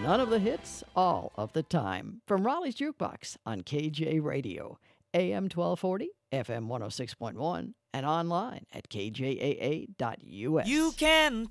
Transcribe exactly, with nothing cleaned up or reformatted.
None of the hits, all of the time. From Raleigh's Jukebox on K J Radio, A M twelve forty, F M one oh six point one, and online at K J A A dot U S. You can